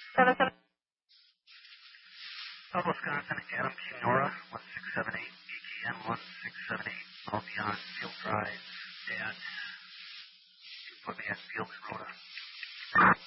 South Wisconsin, Adam Kenora, 1678, AKN 1678. I'll be on Field Drive at, you put me at Field Corona.